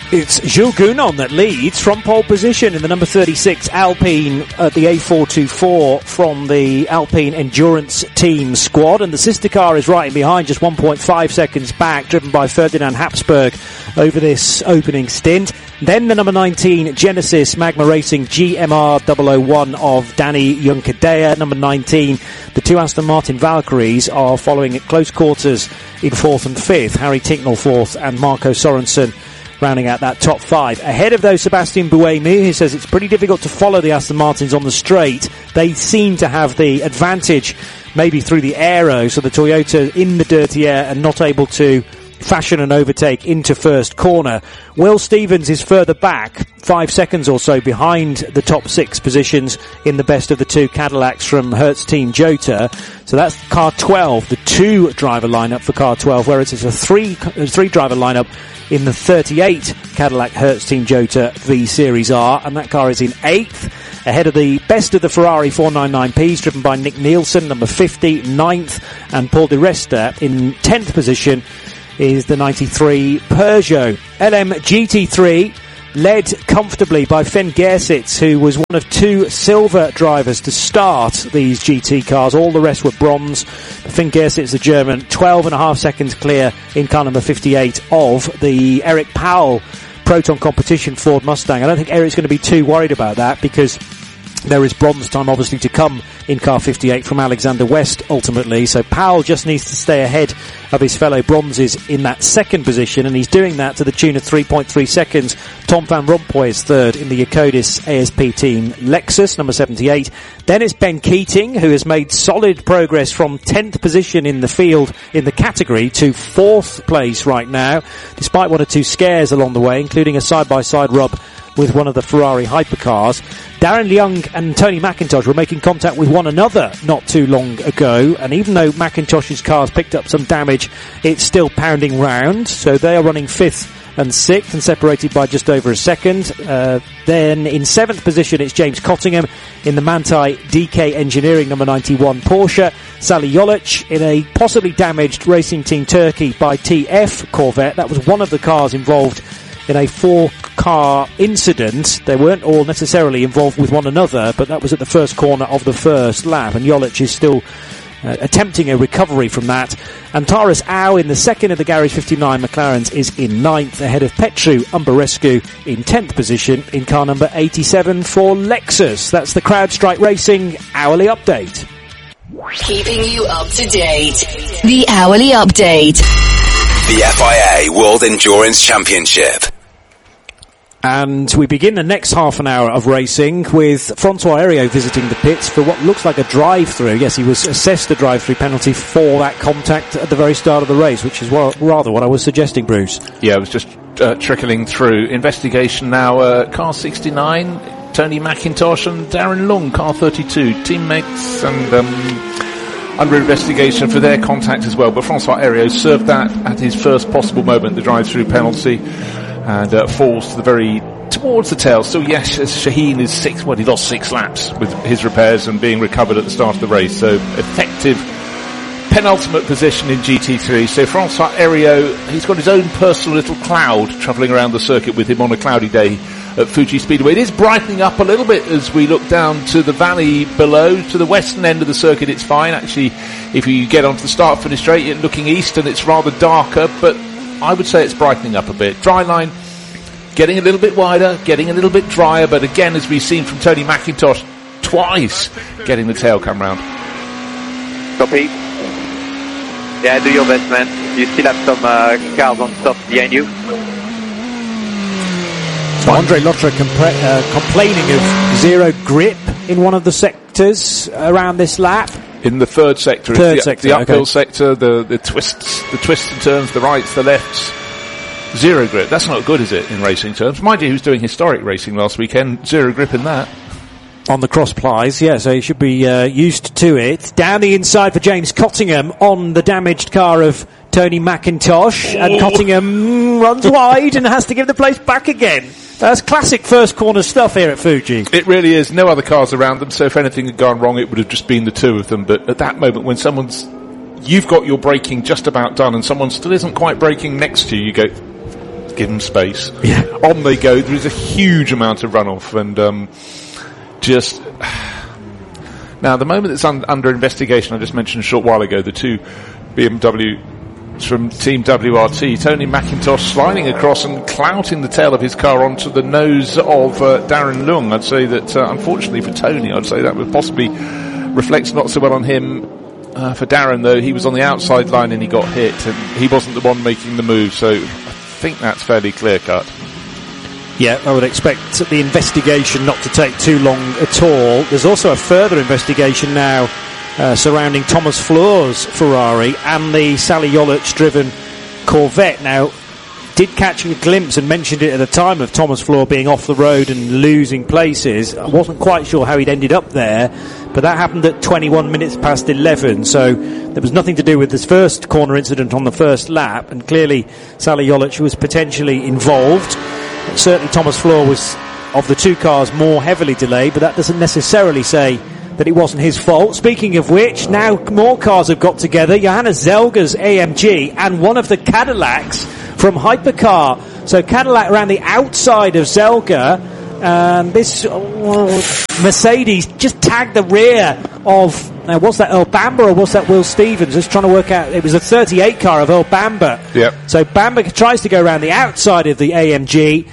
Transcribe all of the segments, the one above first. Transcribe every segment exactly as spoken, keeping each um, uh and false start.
It's Jules Gounon that leads from pole position in the number thirty-six Alpine at the A four twenty-four from the Alpine Endurance Team squad, and the sister car is right in behind, just one point five seconds back, driven by Ferdinand Habsburg over this opening stint. Then the number nineteen Genesis Magma Racing G M R double oh one of Danny Juncadella. Number nineteen, the two Aston Martin Valkyries are following at close quarters in fourth and fifth. Harry Tinknell fourth and Marco Sorensen rounding out that top five. Ahead of those, Sebastian Buemi, who says it's pretty difficult to follow the Aston Martins on the straight. They seem to have the advantage, maybe through the aero, so the Toyota in the dirty air and not able to fashion an overtake into first corner. Will Stevens is further back, five seconds or so behind the top six positions in the best of the two Cadillacs from Hertz Team Jota. So that's car twelve, the two driver lineup for car twelve, whereas it's a three, three driver lineup in the thirty-eight Cadillac Hertz Team Jota V Series R, and that car is in eighth, ahead of the best of the Ferrari four ninety-nine Ps, driven by Nick Nielsen, number fifty, ninth, and Paul Di Resta in tenth position is the ninety-three Peugeot. L M G T three led comfortably by Finn Gersitz, who was one of two silver drivers to start these G T cars. All the rest were bronze. Finn Gersitz, the German, twelve and a half seconds clear in car number fifty-eight of the Eric Powell Proton Competition Ford Mustang. I don't think Eric's going to be too worried about that, because there is bronze time obviously to come in car fifty-eight from Alexander West ultimately, so Powell just needs to stay ahead of his fellow bronzes in that second position, and he's doing that to the tune of three point three seconds. Tom Van Rompuy is third in the Yacodis A S P team Lexus, number seventy-eight. Then it's Ben Keating, who has made solid progress from tenth position in the field in the category to fourth place right now, despite one or two scares along the way, including a side-by-side rub with one of the Ferrari hypercars. Darren Young and Tony McIntosh were making contact with one another not too long ago, and even though McIntosh's car's picked up some damage, it's still pounding round, so they are running fifth and sixth and separated by just over a second. Uh, then in seventh position it's James Cottingham in the Manthey D K Engineering number ninety-one Porsche. Sally Jolic in a possibly damaged Racing Team Turkey by T F Corvette. That was one of the cars involved in a four-car incident. They weren't all necessarily involved with one another, but that was at the first corner of the first lap, and Jolic is still uh, attempting a recovery from that. And Taras Au in the second of the Garage fifty-nine McLarens is in ninth, ahead of Petru Umbarescu in tenth position in car number eighty-seven for Lexus. That's the CrowdStrike Racing Hourly Update. Keeping you up to date. The Hourly Update. The F I A World Endurance Championship. And we begin the next half an hour of racing with Francois Heriot visiting the pits for what looks like a drive-through. Yes, he was assessed a drive-through penalty for that contact at the very start of the race, which is wa- rather what I was suggesting, Bruce. Yeah, it was just uh, trickling through. Investigation now, uh, car sixty-nine, Tony McIntosh and Darren Lung, car thirty-two, teammates, and um, under investigation for their contact as well. But Francois Heriot served that at his first possible moment, the drive-through penalty, and uh, falls to the very towards the tail. So yes, Shaheen is six. Well, he lost six laps with his repairs and being recovered at the start of the race. So effective penultimate position in G T three. So Francois Heriot, he's got his own personal little cloud travelling around the circuit with him on a cloudy day at Fuji Speedway. It is brightening up a little bit as we look down to the valley below, to the western end of the circuit. It's fine actually. If you get onto the start finish straight, you're looking east and it's rather darker, but I would say it's brightening up a bit. Dry line getting a little bit wider, getting a little bit drier, but again, as we've seen from Tony McIntosh, twice getting the tail come round. Copy. Yeah, do your best, man. You still have some uh, cars on top behind you. So Andre Lotra compra- uh, complaining of zero grip in one of the sectors around this lap. In the third sector, third the, sector, the uphill okay. sector, the, the twists, the twists and turns, the rights, the lefts. Zero grip. That's not good, is it, in racing terms? Mind you, who's doing historic racing last weekend? Zero grip in that. On the cross plies, yeah, so he should be uh, used to it. Down the inside for James Cottingham on the damaged car of Tony McIntosh. Oh. And Cottingham mm, runs wide and has to give the place back again. That's classic first corner stuff here at Fuji. It really is. No other cars around them, so if anything had gone wrong, it would have just been the two of them. But at that moment, when someone's... You've got your braking just about done and someone still isn't quite braking next to you, you go... give them space. Yeah. On they go. There is a huge amount of runoff, and um, just now the moment that's un- under investigation, I just mentioned a short while ago, the two B M W from Team W R T, Tony McIntosh sliding across and clouting the tail of his car onto the nose of uh, Darren Lung. I'd say that, uh, unfortunately for Tony, I'd say that would possibly reflect not so well on him. Uh, for Darren, though, he was on the outside line and he got hit, and he wasn't the one making the move, so I think that's fairly clear-cut. Yeah, I would expect the investigation not to take too long at all. There's also a further investigation now uh, surrounding Thomas Fleur's Ferrari and the Sally Yollich-driven Corvette. Now, did catch a glimpse and mentioned it at the time of Thomas Fleur being off the road and losing places. I wasn't quite sure how he'd ended up there, but that happened at twenty-one minutes past eleven, so there was nothing to do with this first corner incident on the first lap, and clearly Sally Yollich was potentially involved. Certainly Thomas Fleur was, of the two cars, more heavily delayed, but that doesn't necessarily say that it wasn't his fault. Speaking of which, now more cars have got together. Johannes Zelger's A M G and one of the Cadillacs from Hypercar. So Cadillac around the outside of Zelger, and this oh, Mercedes just tagged the rear of, now was that Earl Bamber or was that Will Stevens? Just trying to work out, it was a thirty-eight car of Earl Bamber. Yep. So Bamber tries to go around the outside of the A M G.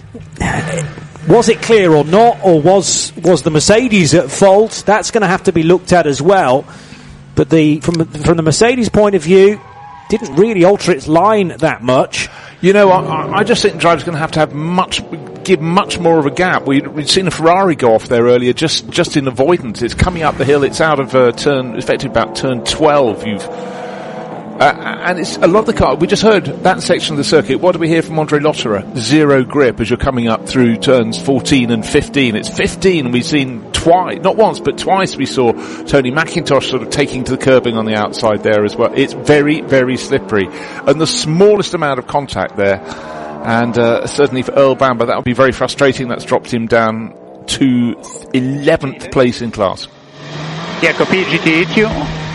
Was it clear or not, or was was the Mercedes at fault? That's going to have to be looked at as well. But the from from the Mercedes point of view, didn't really alter its line that much. You know, I, I just think the driver's going to have to have much, give much more of a gap. We, we'd seen a Ferrari go off there earlier, just just in avoidance. It's coming up the hill. It's out of uh, turn, effectively about turn twelve. You've uh, and it's a lot of the car. We just heard that section of the circuit. What do we hear from Andre Lotterer? Zero grip as you're coming up through turns fourteen and fifteen. It's fifteen. We've seen twice, not once, but twice. We saw Tony McIntosh sort of taking to the curbing on the outside there as well. It's very, very slippery, and the smallest amount of contact there. And uh, certainly for Earl Bamber, that would be very frustrating. That's dropped him down to eleventh place in class. Yeah, copy G T E Q.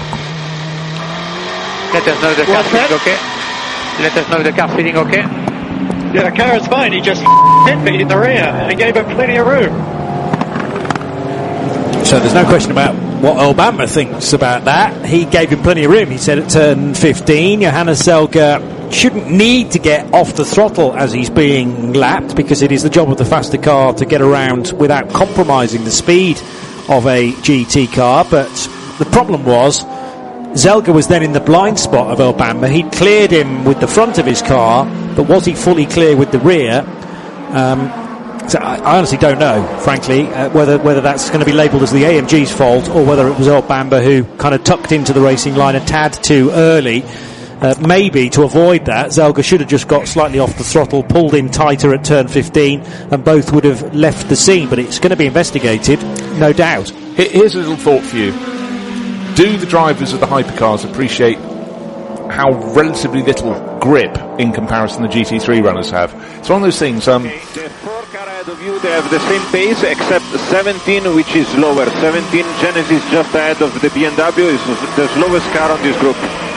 Let us know the car feeding okay. Let us know the car feeding okay. Yeah, the car is fine. He just hit me in the rear and gave him plenty of room. So there's no question about what Earl Bamber thinks about that. He gave him plenty of room. He said at turn fifteen, Johannes Zelger shouldn't need to get off the throttle as he's being lapped, because it is the job of the faster car to get around without compromising the speed of a G T car. But the problem was Zelger was then in the blind spot of Earl Bamber. He'd cleared him with the front of his car, but was he fully clear with the rear? Um, so I, I honestly don't know, frankly, uh, whether whether that's going to be labelled as the A M G's fault or whether it was Earl Bamber who kind of tucked into the racing line a tad too early. Uh, maybe to avoid that, Zelger should have just got slightly off the throttle, pulled in tighter at turn fifteen, and both would have left the scene. But it's going to be investigated, no doubt. Here's a little thought for you. Do the drivers of the hypercars appreciate how relatively little grip in comparison the G T three runners have? It's one of those things. Um, the four car ahead of you, they have the same pace except seventeen, which is lower. seventeen Genesis just ahead of the B M W is the slowest car on this group.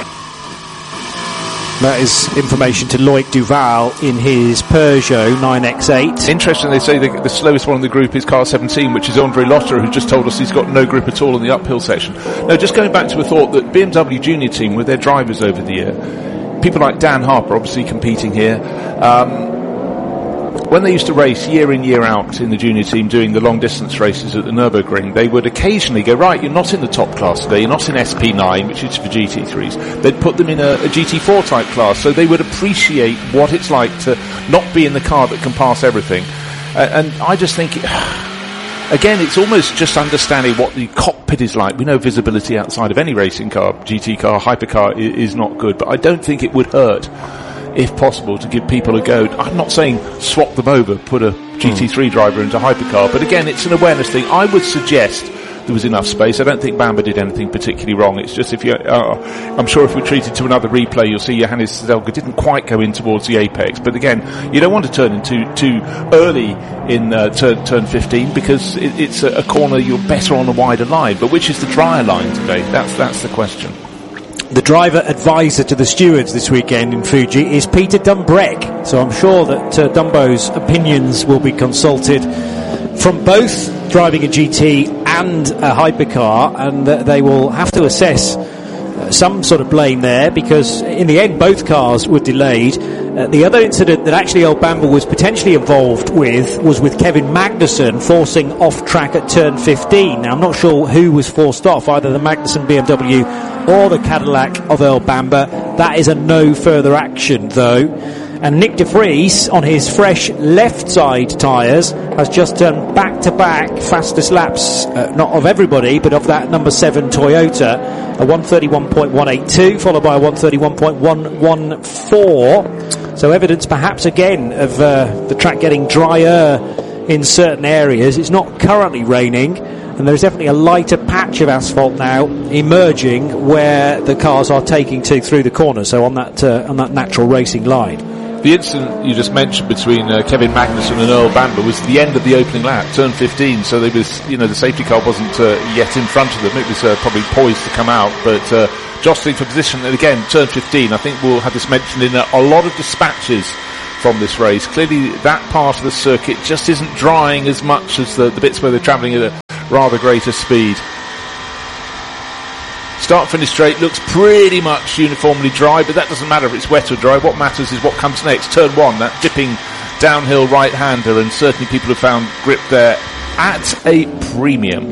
That is information to Loic Duval in his Peugeot nine X eight. Interesting, they say the, the slowest one in the group is car seventeen, which is Andre Lotterer, who just told us he's got no grip at all in the uphill section. Now, just going back to a thought that B M W Junior Team, with their drivers over the year, people like Dan Harper obviously competing here, um, when they used to race year in, year out in the junior team doing the long distance races at the Nürburgring, they would occasionally go, right, you're not in the top class today, you're not in S P nine, which is for G T threes. They'd put them in a, a G T four type class, so they would appreciate what it's like to not be in the car that can pass everything. Uh, and I just think, again, it's almost just understanding what the cockpit is like. We know visibility outside of any racing car, G T car, hypercar, is, is not good, but I don't think it would hurt, if possible, to give people a go. I'm not saying swap them over, put a G T three mm. driver into hypercar, but again, it's an awareness thing. I would suggest there was enough space. I don't think Bamber did anything particularly wrong. It's just if you, uh, I'm sure if we treat it to another replay, you'll see Johannes Zelger didn't quite go in towards the apex. But again, you don't want to turn in too, too early in uh, turn, turn fifteen, because it, it's a, a corner you're better on a wider line. But which is the drier line today? That's, that's the question. the driver advisor to the stewards this weekend in Fuji is Peter Dumbreck. So I'm sure that uh, Dumbo's opinions will be consulted from both driving a G T and a hypercar, and uh, they will have to assess uh, some sort of blame there, because in the end both cars were delayed. Uh, the other incident that actually Earl Bamber was potentially involved with was with Kevin Magnussen forcing off track at turn fifteen. Now I'm not sure who was forced off, either the Magnussen B M W or the Cadillac of Earl Bamber. That is a no further action though. And Nick De Vries, on his fresh left side tyres, has just done back-to-back fastest laps, uh, not of everybody, but of that number seven Toyota, a one thirty-one point one eight two, followed by a one thirty-one point one one four. So evidence perhaps again of uh, the track getting drier in certain areas. It's not currently raining, and there's definitely a lighter patch of asphalt now emerging where the cars are taking to through the corner, so on that uh, on that natural racing line. The incident you just mentioned between uh, Kevin Magnussen and Earl Bamber was the end of the opening lap, turn fifteen. So they was, you know, the safety car wasn't uh, yet in front of them. It was uh, probably poised to come out, but uh, jostling for position. And again, turn fifteen. I think we'll have this mentioned in a, a lot of dispatches from this race. Clearly, that part of the circuit just isn't drying as much as the, the bits where they're travelling at a rather greater speed. Start finish straight looks pretty much uniformly dry, but that doesn't matter if it's wet or dry. What matters is what comes next. Turn one, that dipping downhill right-hander, and certainly people have found grip there at a premium.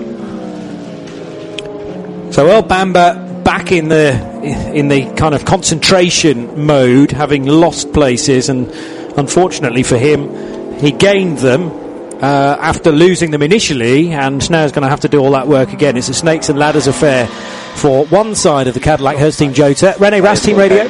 So Earl Bamber back in the in the kind of concentration mode, having lost places, and unfortunately for him, he gained them uh, after losing them initially, and now he's going to have to do all that work again. It's a snakes and ladders affair for one side of the Cadillac Hurst Team Jota. Rene Rast Team Radio.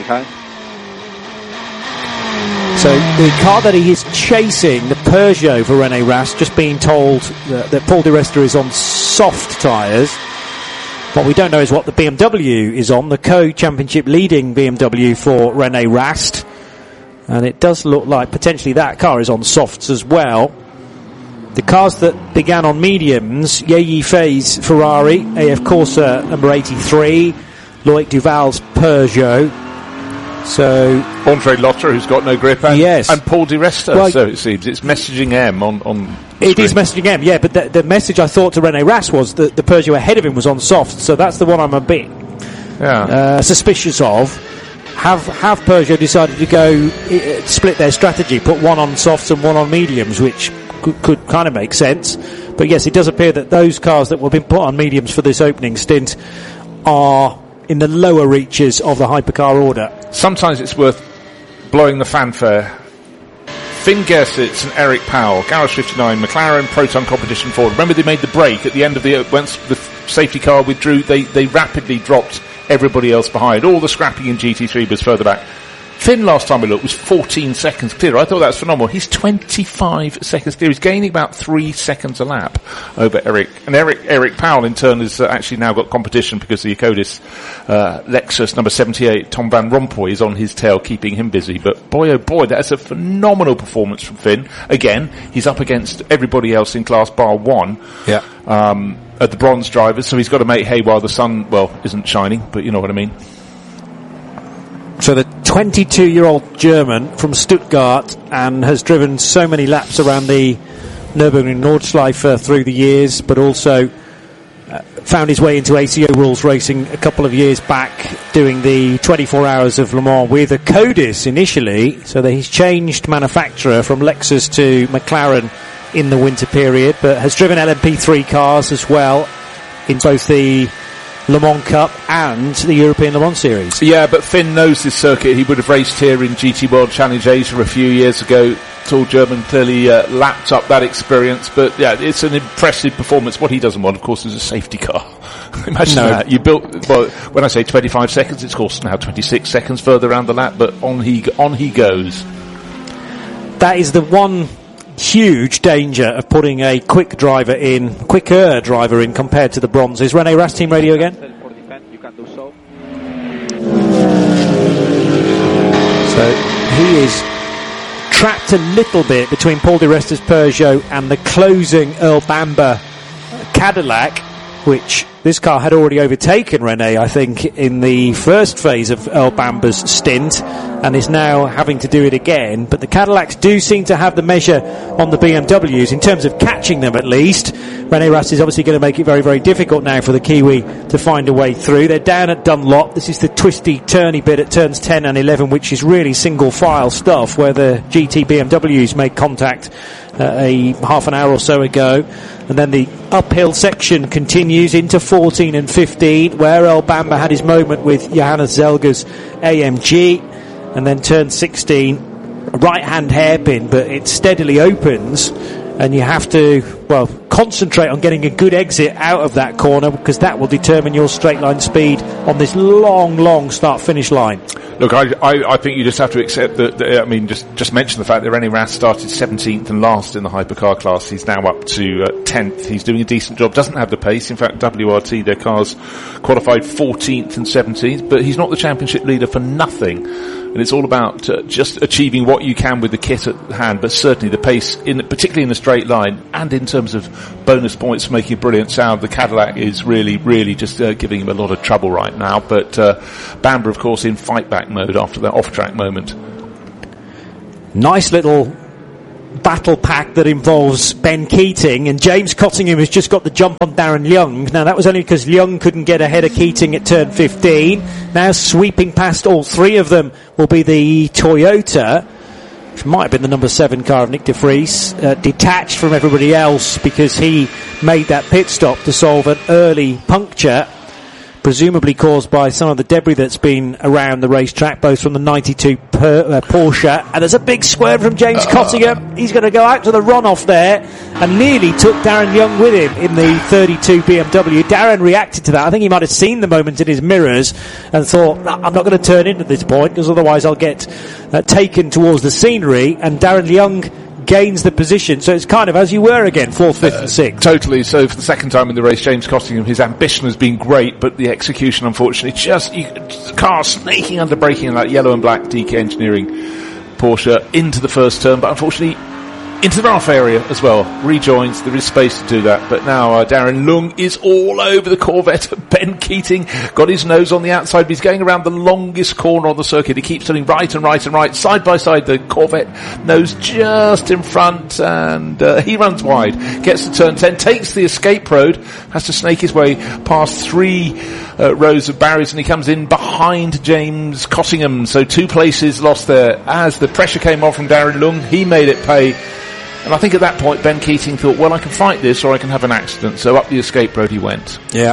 So the car that he is chasing, the Peugeot for Rene Rast, just being told that, that Paul di Resta is on soft tyres. What we don't know is what the B M W is on, the co-championship leading B M W for Rene Rast. And it does look like potentially that car is on softs as well. The cars that began on mediums, Ye Fei's Ferrari, A F Corsa number eighty-three, Loic Duval's Peugeot. So Andre Lotter, who's got no grip, and, yes. and Paul di Resta, well, so it seems. It's messaging M on, on It screen. is messaging M, yeah, but the, the message I thought to Rene Rast was that the Peugeot ahead of him was on soft, so that's the one I'm a bit yeah. uh, suspicious of. Have have Peugeot decided to go uh, split their strategy, put one on softs and one on mediums, which could, could kind of make sense. But yes, it does appear that those cars that were being put on mediums for this opening stint are in the lower reaches of the hypercar order. Sometimes it's worth blowing the fanfare. Finn Gersitz and Eric Powell, Garage fifty-nine, McLaren Proton Competition Ford. Remember they made the break at the end of the, once the safety car withdrew, they, they rapidly dropped everybody else behind. All the scrapping in G T three was further back. Finn, last time we looked, was fourteen seconds clear. I thought that was phenomenal. He's twenty-five seconds clear. He's gaining about three seconds a lap over Eric. And Eric Eric Powell, in turn, has uh, actually now got competition because the Ecodis uh, Lexus number seventy-eight, Tom Van Rompuy, is on his tail, keeping him busy. But boy, oh boy, that's a phenomenal performance from Finn. Again, he's up against everybody else in class bar one. Yeah. Um, at the bronze drivers, so he's got to make hay while the sun, well, isn't shining, but you know what I mean. So the twenty-two-year-old German from Stuttgart, and has driven so many laps around the Nürburgring Nordschleife through the years, but also uh, found his way into A C O rules racing a couple of years back, doing the twenty-four hours of Le Mans with a Ecodis initially, so that he's changed manufacturer from Lexus to McLaren in the winter period, but has driven L M P three cars as well in both the Le Mans Cup and the European Le Mans Series. Yeah, but Finn knows this circuit. He would have raced here in G T World Challenge Asia a few years ago. Tall German clearly uh, lapped up that experience, but yeah, it's an impressive performance. What he doesn't want, of course, is a safety car. Imagine no. that. You built, well, when I say twenty-five seconds, it's of course now twenty-six seconds further around the lap, but on he on he goes. That is the one huge danger of putting a quick driver in, quicker driver in compared to the bronzes. Rene Rast Team Radio again. You can do so. So he is trapped a little bit between Paul di Resta's Peugeot and the closing Earl Bamber Cadillac, which this car had already overtaken René, I think, in the first phase of Earl Bamber's stint, and is now having to do it again. But the Cadillacs do seem to have the measure on the B M Ws, in terms of catching them at least. René Rast is obviously going to make it very, very difficult now for the Kiwi to find a way through. They're down at Dunlop. This is the twisty, turny bit at turns ten and eleven, which is really single file stuff, where the G T B M Ws made contact uh, a half an hour or so ago. And then the uphill section continues into fourteen and fifteen, where Earl Bamber had his moment with Johannes Zelger's A M G. And then turn sixteen, a right-hand hairpin, but it steadily opens, and you have to, well, concentrate on getting a good exit out of that corner, because that will determine your straight line speed on this long, long start-finish line. Look, I, I, I think you just have to accept that, that, I mean, just, just mention the fact that René Rast started seventeenth and last in the hypercar class. He's now up to uh, tenth. He's doing a decent job, doesn't have the pace. In fact, W R T, their cars qualified fourteenth and seventeenth, but he's not the championship leader for nothing. And it's all about uh, just achieving what you can with the kit at hand, but certainly the pace, in particularly in the straight line, and in terms of bonus points for making a brilliant sound, the Cadillac is really, really just uh, giving him a lot of trouble right now. But uh, Bamber, of course, in fight-back mode after that off-track moment. Nice little battle pack that involves Ben Keating, and James Cottingham has just got the jump on Darren Young. Now that was only because Young couldn't get ahead of Keating at turn fifteen. Now sweeping past all three of them will be the Toyota, which might have been the number seven car of Nick de Vries, uh, detached from everybody else because he made that pit stop to solve an early puncture, presumably caused by some of the debris that's been around the racetrack, both from the ninety-two per, uh, Porsche. And there's a big swerve from James uh. Cottingham. He's going to go out to the runoff there, and nearly took Darren Young with him in the thirty-two B M W. Darren reacted to that. I think he might have seen the moment in his mirrors and thought, no, I'm not going to turn in at this point, because otherwise I'll get uh, taken towards the scenery. And Darren Young gains the position, so it's kind of as you were again, fourth, fifth uh, and sixth. Totally. So for the second time in the race, James Cottingham, his ambition has been great, but the execution, unfortunately, just you, the car snaking under braking in that yellow and black D K Engineering Porsche into the first turn, but unfortunately into the rough area as well. Rejoins, there is space to do that, but now uh, Darren Lung is all over the Corvette. Ben Keating got his nose on the outside, but he's going around the longest corner on the circuit. He keeps turning right and right and right, side by side. The Corvette nose just in front, and uh, he runs wide, gets to turn ten, takes the escape road, has to snake his way past three uh, rows of barriers, and he comes in behind James Cottingham. So two places lost there. As the pressure came off from Darren Lung, he made it pay. And I think at that point, Ben Keating thought, well, I can fight this or I can have an accident. So up the escape road he went. Yeah.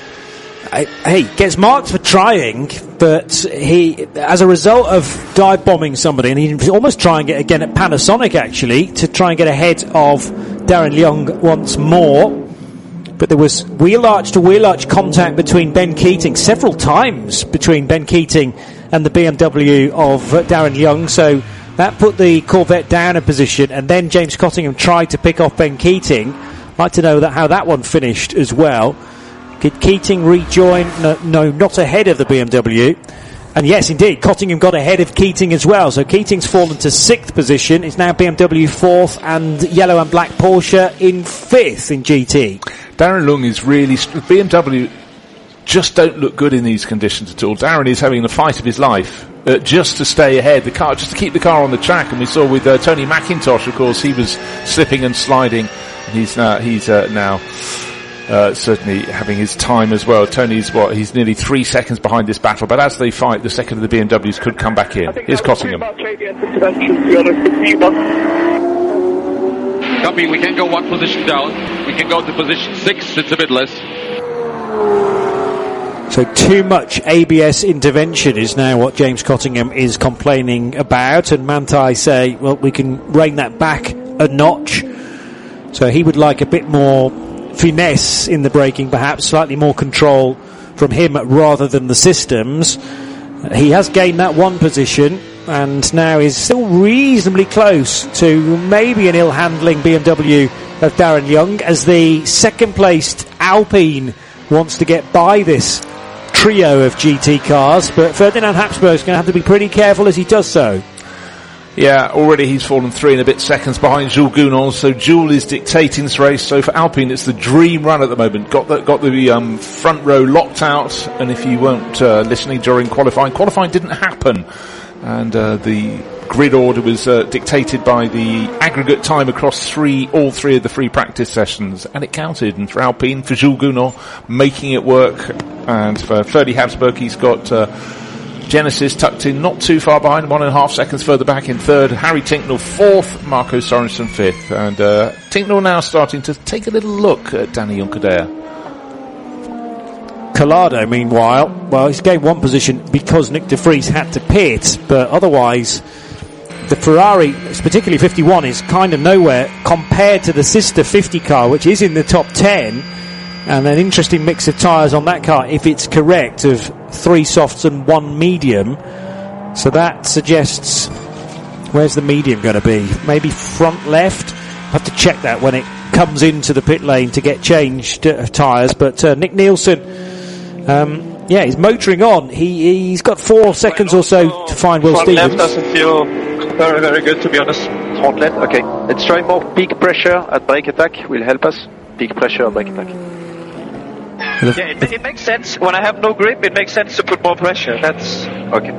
I, hey, gets marked for trying, but he, as a result of dive bombing somebody, and he almost trying it again at Panasonic, actually, to try and get ahead of Darren Young once more. But there was wheel arch to wheel arch contact between Ben Keating, several times between Ben Keating and the B M W of uh, Darren Young. So that put the Corvette down a position, and then James Cottingham tried to pick off Ben Keating. I'd like to know that how that one finished as well. Did Keating rejoin? No, no, not ahead of the B M W. And yes, indeed, Cottingham got ahead of Keating as well. So Keating's fallen to sixth position. It's now B M W fourth, and yellow and black Porsche in fifth in G T. Darren Lung is really... B M W just don't look good in these conditions at all. Darren is having the fight of his life uh, just to stay ahead, the car, just to keep the car on the track. And we saw with uh, Tony McIntosh, of course, he was slipping and sliding. And he's now, he's uh, now uh, certainly having his time as well. Tony's what? He's nearly three seconds behind this battle. But as they fight, the second of the B M Ws could come back in. Here's Cottingham. Copy, we can go one position down. We can go to position six. It's a bit less. So too much A B S intervention is now what James Cottingham is complaining about, and Manthey say, well, we can rein that back a notch. So he would like a bit more finesse in the braking, perhaps slightly more control from him rather than the systems. He has gained that one position, and now is still reasonably close to maybe an ill-handling B M W of Darren Young, as the second-placed Alpine wants to get by this trio of G T cars, but Ferdinand Habsburg is going to have to be pretty careful as he does so. Yeah, already he's fallen three and a bit seconds behind Jules Gounon, so Jules is dictating this race. So for Alpine, it's the dream run at the moment. Got the, got the um, front row locked out, and if you weren't uh, listening during qualifying, qualifying didn't happen. And uh, the grid order was uh, dictated by the aggregate time across three, all three of the free practice sessions, and it counted. And for Alpine, for Jules Gounon, making it work. And for Ferdy Habsburg, he's got uh, Genesis tucked in not too far behind, one and a half seconds further back in third. Harry Tincknell fourth, Marco Sorensen fifth. And uh, Tincknell now starting to take a little look at Danny Juncadella. Collado, meanwhile, well, he's gained one position because Nick de Vries had to pit, but otherwise the Ferrari, particularly fifty-one, is kind of nowhere compared to the sister fifty car, which is in the top ten. And an interesting mix of tyres on that car, if it's correct, of three softs and one medium. So that suggests, where's the medium going to be? Maybe front left? I'll have to check that when it comes into the pit lane to get changed uh, tyres. But uh, Nick Nielsen, um, yeah, he's motoring on. He, he's got four seconds or so to find Will front Stevens. left doesn't feel very, very good, to be honest. Front left, okay. Let's try more peak pressure at brake attack, will help us. Peak pressure at brake attack. Yeah, it, it makes sense. When I have no grip, it makes sense to put more pressure. That's okay.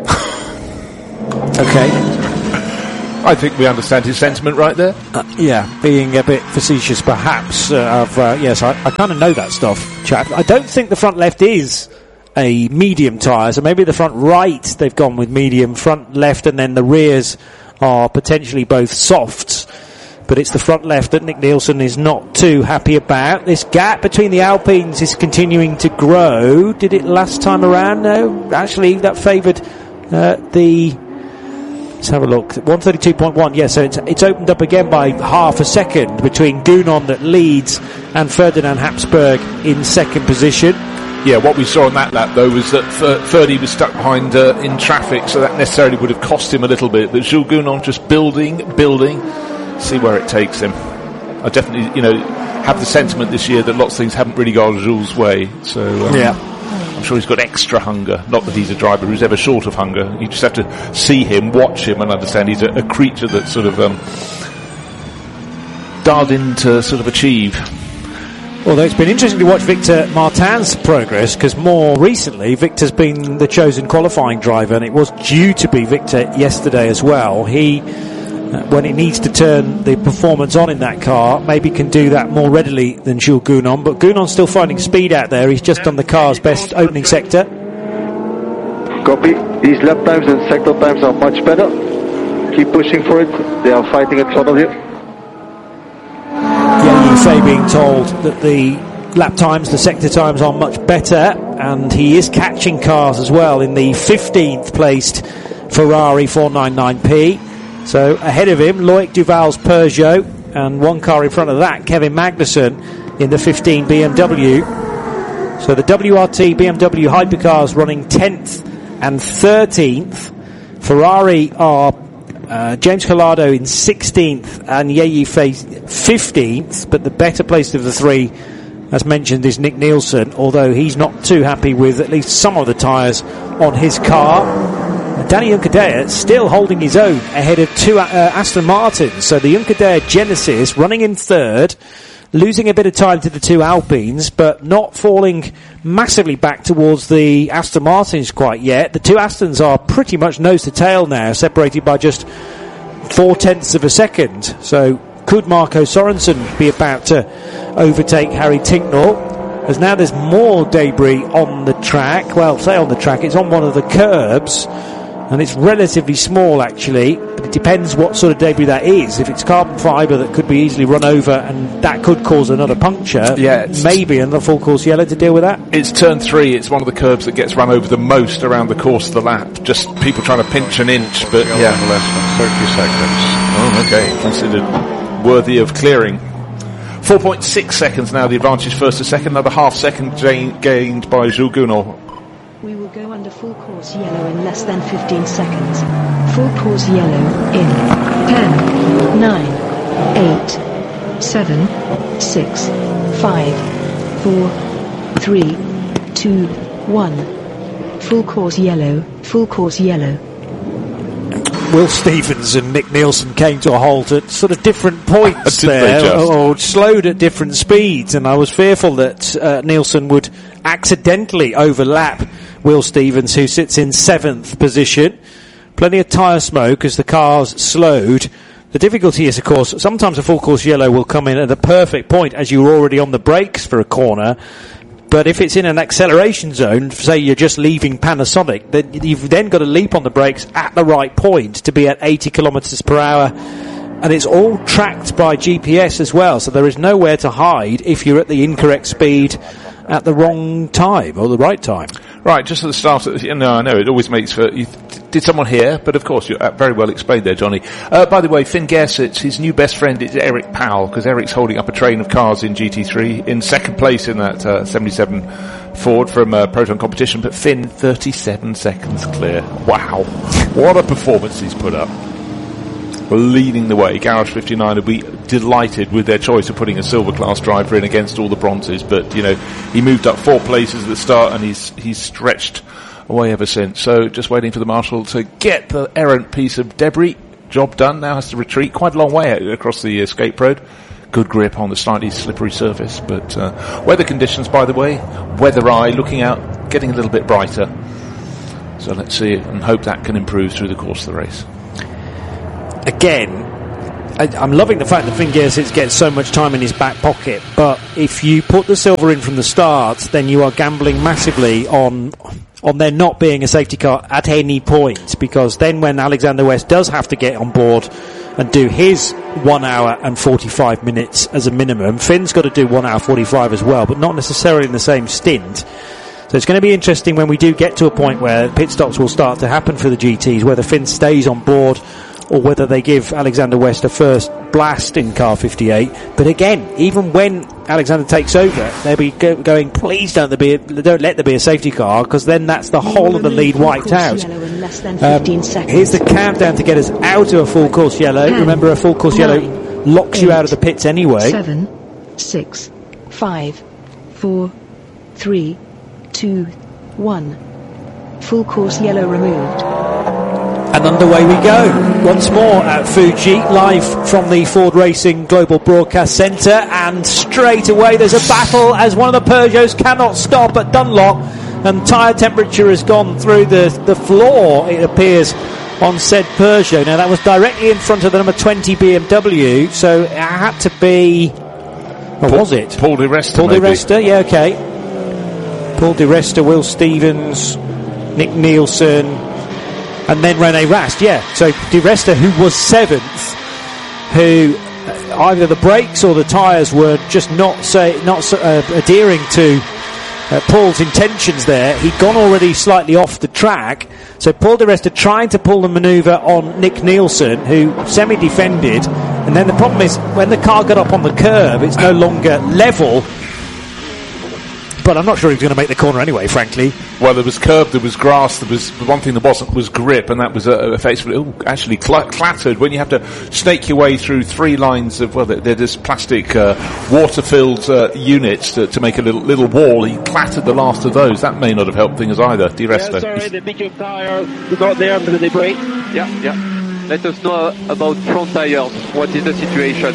Okay. I think we understand his sentiment right there. Uh, yeah, being a bit facetious, perhaps. Uh, of uh, yes, I, I kind of know that stuff, chap. I don't think the front left is a medium tyre, so maybe the front right they've gone with medium, front left, and then the rears are potentially both softs. But it's the front left that Nick Nielsen is not too happy about. This gap between the Alpines is continuing to grow. Did it last time around? No, actually that favoured uh, the... Let's have a look. one thirty-two point one, yeah, so it's, it's opened up again by half a second between Gounon that leads and Ferdinand Habsburg in second position. Yeah, what we saw on that lap, though, was that Fer- Ferdy was stuck behind uh, in traffic, so that necessarily would have cost him a little bit. But Jules Gounon just building, building, see where it takes him. I definitely, you know, have the sentiment this year that lots of things haven't really gone Jules' way. So um, yeah, I'm sure he's got extra hunger. Not that he's a driver who's ever short of hunger. You just have to see him, watch him, and understand he's a, a creature that's sort of um, dialed in to sort of achieve. Although it's been interesting to watch Victor Martin's progress, because more recently Victor's been the chosen qualifying driver, and it was due to be Victor yesterday as well. He, uh, when it needs to turn the performance on in that car, maybe can do that more readily than Jules Gounon, but Gounon's still finding speed out there. He's just on the car's best opening sector. Copy. These lap times and sector times are much better. Keep pushing for it. They are fighting in front of you. Yeah, you say being told that the lap times, the sector times are much better, and he is catching cars as well in the fifteenth placed Ferrari four ninety-nine P. So ahead of him, Loic Duval's Peugeot, and one car in front of that, Kevin Magnussen in the fifteen B M W. So the W R T B M W hypercars running tenth and thirteenth. Ferrari are uh, James Collado in sixteenth and Yeyi Fei fifteenth, but the better placed of the three, as mentioned, is Nick Nielsen, although he's not too happy with at least some of the tyres on his car. Danny Juncadella still holding his own ahead of two uh, Aston Martins. So the Juncadella Genesis running in third, losing a bit of time to the two Alpines, but not falling massively back towards the Aston Martins quite yet. The two Astons are pretty much nose to tail now, separated by just four tenths of a second. So could Marco Sorensen be about to overtake Harry Tincknell? As now there's more debris on the track. Well, say on the track, it's on one of the curbs, and it's relatively small actually, but it depends what sort of debris that is. If it's carbon fibre that could be easily run over and that could cause another puncture, yeah, maybe another full course yellow to deal with that. It's turn three, it's one of the curbs that gets run over the most around the course of the lap. Just people trying to pinch an inch, but yeah, less than thirty seconds. Oh, okay, considered worthy of clearing. four point six seconds now, the advantage first to second, another half second gained by Jules Gounon. We will go under full course yellow in less than fifteen seconds. Full course yellow in ten, nine, eight, seven, six, five, four, three, two, one. Full course yellow, full course yellow. Will Stevens and Nick Nielsen came to a halt at sort of different points there, or, or slowed at different speeds, and I was fearful that uh, Nielsen would accidentally overlap Will Stevens, who sits in seventh position. Plenty of tyre smoke as the cars slowed. The difficulty is, of course, sometimes a full course yellow will come in at the perfect point as you're already on the brakes for a corner. But if it's in an acceleration zone, say you're just leaving Panasonic, then you've then got to leap on the brakes at the right point to be at eighty kilometres per hour. And it's all tracked by G P S as well, so there is nowhere to hide if you're at the incorrect speed at the wrong time, or the right time. Right, just at the start of the, no, I know, it always makes for, you, did someone hear? But of course, you're very well explained there, Johnny. Uh, by the way, Finn Gersitz, his new best friend is Eric Powell, because Eric's holding up a train of cars in G T three, in second place in that uh, seventy-seven Ford from uh, Proton competition, but Finn, thirty-seven seconds clear. Wow. What a performance he's put up. Leading the way. Garage fifty-nine will be delighted with their choice of putting a silver class driver in against all the bronzes, but you know, he moved up four places at the start and he's he's stretched away ever since. So just waiting for the marshal to get the errant piece of debris. Job done. Now has to retreat quite a long way across the escape road. Good grip on the slightly slippery surface, but uh, weather conditions, by the way, weather eye looking out, getting a little bit brighter. So let's see and hope that can improve through the course of the race. Again, I, I'm loving the fact that Finn Gersitz gets so much time in his back pocket, but if you put the silver in from the start, then you are gambling massively on on there not being a safety car at any point, because then when Alexander West does have to get on board and do his one hour and forty-five minutes as a minimum, Finn's got to do one hour forty-five as well, but not necessarily in the same stint. So it's going to be interesting when we do get to a point where pit stops will start to happen for the G Ts, whether Finn stays on board or whether they give Alexander West a first blast in car fifty-eight. But again, even when Alexander takes over, they'll be go- going, please don't there be a, don't let there be a safety car, because then that's the whole of the lead wiped out. Um, here's the countdown to get us out of a full course yellow. Ten, Remember, a full course nine, yellow locks eight, you out of the pits anyway. Seven, six, five, four, three, two, one. Full course yellow removed. And underway we go once more at Fuji, live from the Ford Racing Global Broadcast Centre, and straight away there's a battle as one of the Peugeots cannot stop at Dunlop, and tyre temperature has gone through the, the floor, it appears, on said Peugeot. Now that was directly in front of the number twenty B M W, so it had to be, what Paul, was it? Paul Di Resta. Paul Di Resta, yeah, okay. Paul Di Resta, Will Stevens, Nick Nielsen, and then Rene Rast, yeah. So Di Resta, who was seventh, who uh, either the brakes or the tyres were just not say not uh, adhering to uh, Paul's intentions there. He'd gone already slightly off the track. So Paul Di Resta trying to pull the manoeuvre on Nick Nielsen, who semi-defended. And then the problem is, when the car got up on the curve, it's no longer level. But I'm not sure he was going to make the corner anyway, frankly. Well, there was curb, there was grass, there was one thing that wasn't was grip, and that was uh, effectively ooh, actually cl- clattered. When you have to snake your way through three lines of, well, they're, they're just plastic uh, water-filled uh, units to, to make a little little wall. He clattered the last of those. That may not have helped things either. Di Resta. Yeah, sorry, the medium tire got there under the brake. Yeah, yeah. Let us know about front tires. What is the situation?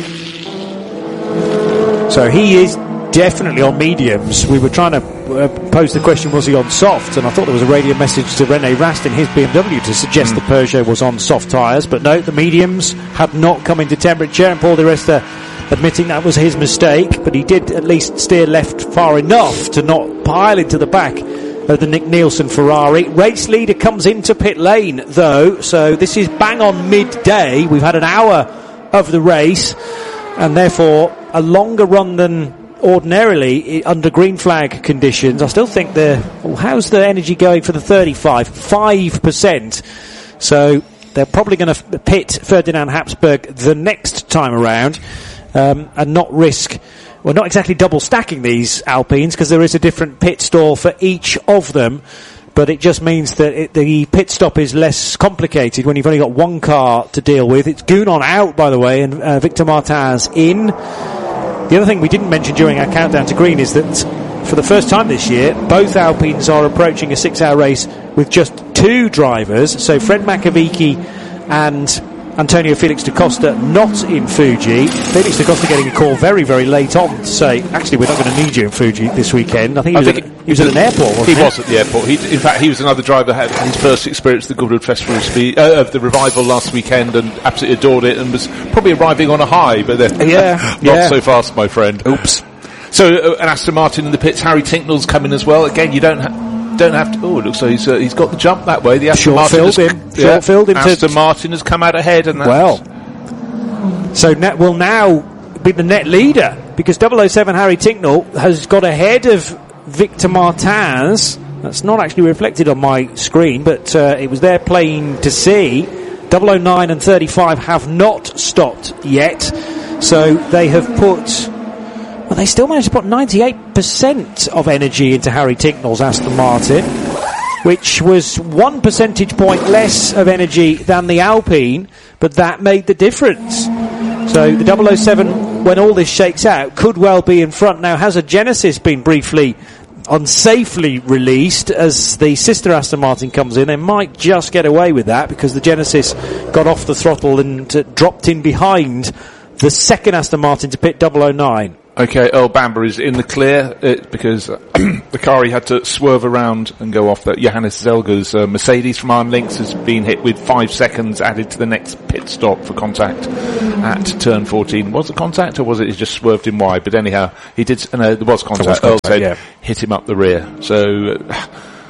So he is definitely on mediums. We were trying to uh, pose the question, was he on soft? And I thought there was a radio message to Rene Rast in his B M W to suggest mm. the Peugeot was on soft tyres, but no, the mediums had not come into temperature, and Paul Di Resta admitting that was his mistake, but he did at least steer left far enough to not pile into the back of the Nick Nielsen Ferrari. Race leader comes into pit lane though, so this is bang on midday. We've had an hour of the race, and therefore a longer run than ordinarily under green flag conditions. I still think the well, how's the energy going for the thirty-five? five percent. So they're probably going to pit Ferdinand Habsburg the next time around, um, and not risk, well, not exactly double stacking these Alpines, because there is a different pit stall for each of them. But it just means that it, the pit stop is less complicated when you've only got one car to deal with. It's Gounon out, by the way, and uh, Victor Martins in. The other thing we didn't mention during our countdown to green is that for the first time this year, both Alpines are approaching a six-hour race with just two drivers. So Fred Makovici and Antonio Felix da Costa not in Fuji. Felix da Costa getting a call very, very late on to say, actually, we're not going to need you in Fuji this weekend. I think he was, I think at, he was at an airport, wasn't he? He was at the airport. He, in fact, he was another driver that had his first experience at the Goodwood Festival of, Speed, uh, of the Revival last weekend and absolutely adored it and was probably arriving on a high, but then yeah, not yeah. so fast, my friend. Oops. So, uh, an Aston Martin in the pits. Harry Tinknell's coming as well. Again, you don't ha- don't have to. Oh, it looks like he's uh, he's got the jump that way. The Aston Short Martin has, him. yeah, Short filled him. Aston to Martin has come out ahead, and that's well. So net will now be the net leader because double oh seven Harry Tinknell has got ahead of Victor Martins. That's not actually reflected on my screen, but uh, it was there plain to see. double oh nine and thirty-five have not stopped yet, so they have put. Well, they still managed to put ninety-eight percent of energy into Harry Tinknell's Aston Martin, which was one percentage point less of energy than the Alpine, but that made the difference. So the double oh seven, when all this shakes out, could well be in front. Now, has a Genesis been briefly, unsafely released as the sister Aston Martin comes in? They might just get away with that because the Genesis got off the throttle and uh, dropped in behind the second Aston Martin to pit double oh nine. Okay, Earl Bamber is in the clear uh, because uh, the car he had to swerve around and go off. That Johannes Zelger's uh, Mercedes from Arm Links has been hit with five seconds added to the next pit stop for contact at turn fourteen. Was it contact or was it he just swerved in wide? But anyhow, he did. Uh, no, there was contact. Was Earl contact, said yeah. hit him up the rear. So. Uh,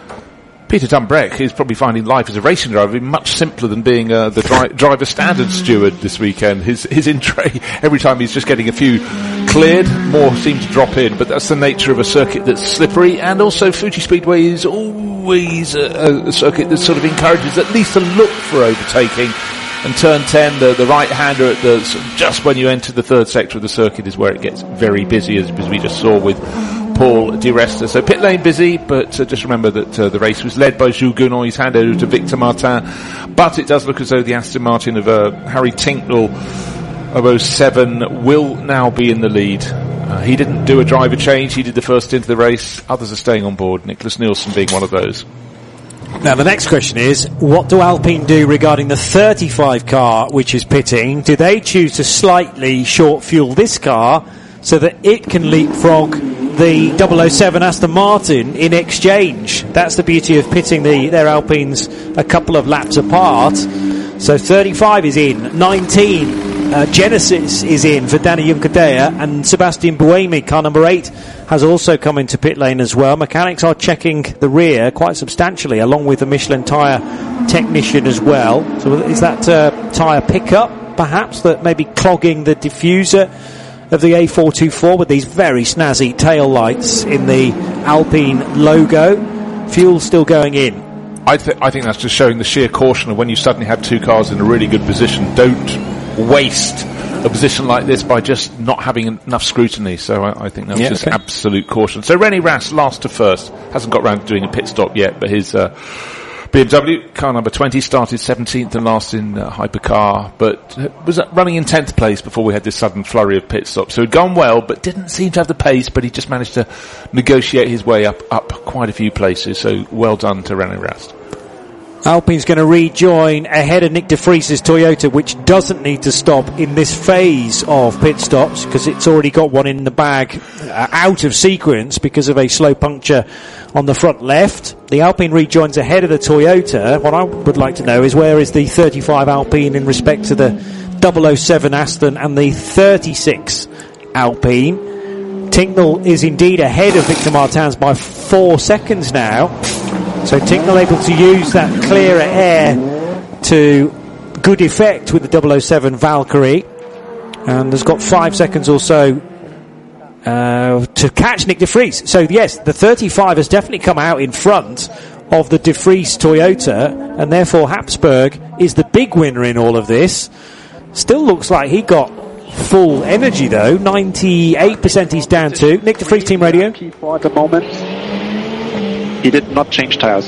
Peter Dumbreck is probably finding life as a racing driver much simpler than being uh, the dri- driver standard steward this weekend. His his in tray, every time he's just getting a few cleared, more seem to drop in, but that's the nature of a circuit that's slippery, and also Fuji Speedway is always a, a circuit that sort of encourages at least a look for overtaking. And turn ten, the, the right-hander at the just when you enter the third sector of the circuit is where it gets very busy, as, as we just saw with Paul Di Resta. So pit lane busy, but uh, just remember that uh, the race was led by Jules Gounon. He's handed over to Victor Martin, but it does look as though the Aston Martin of uh, Harry Tinknell of oh seven will now be in the lead. Uh, he didn't do a driver change. He did the first into the race. Others are staying on board. Nicholas Nielsen being one of those. Now the next question is, what do Alpine do regarding the thirty-five car which is pitting? Do they choose to slightly short fuel this car so that it can leapfrog the double oh seven Aston Martin in exchange? That's the beauty of pitting the their Alpines a couple of laps apart. So thirty-five is in, nineteen uh, Genesis is in for Danny Juncadella, and Sebastian Buemi, car number eight, has also come into pit lane as well. Mechanics are checking the rear quite substantially, along with the Michelin tyre technician as well. So is that uh, tyre pickup, perhaps, that may be clogging the diffuser of the A four twenty-four with these very snazzy tail lights in the Alpine logo? Fuel still going in. I, th- I think that's just showing the sheer caution of when you suddenly have two cars in a really good position. Don't waste a position like this by just not having enough scrutiny. So I, I think that was yeah, just okay. absolute caution. So René Rast, last to first, hasn't got around to doing a pit stop yet, but his uh, B M W, car number twenty, started seventeenth and last in uh, hypercar, but was running in tenth place before we had this sudden flurry of pit stops. So he'd gone well, but didn't seem to have the pace, but he just managed to negotiate his way up, up quite a few places. So well done to René Rast. Alpine's going to rejoin ahead of Nick de Vries's Toyota, which doesn't need to stop in this phase of pit stops because it's already got one in the bag uh, out of sequence because of a slow puncture on the front left. The Alpine rejoins ahead of the Toyota. What I would like to know is where is the thirty-five Alpine in respect to the double oh seven Aston and the thirty-six Alpine. Tinknell is indeed ahead of Victor Martins by four seconds now. So Tinknell able to use that clearer air to good effect with the double oh seven Valkyrie, and has got five seconds or so uh, to catch Nick de Vries. So yes, the thirty-five has definitely come out in front of the de Vries Toyota, and therefore Habsburg is the big winner in all of this. Still looks like he got full energy though. ninety-eight percent he's down to. Nick de Vries, Team Radio. For the moment. He did not change tires.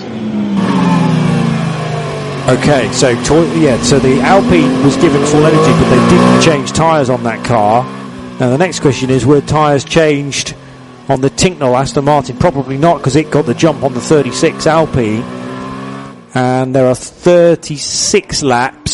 Okay, so to- yeah, so the Alpine was given full energy, but they didn't change tyres on that car. Now the next question is, were tyres changed on the Tinknell Aston Martin? Probably not, because it got the jump on the thirty-six Alpine. And there are thirty-six laps